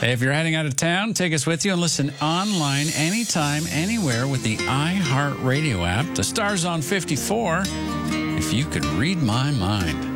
If you're heading out of town, take us with you and listen online anytime, anywhere with the iHeartRadio app. The star's on 54. If you could read my mind.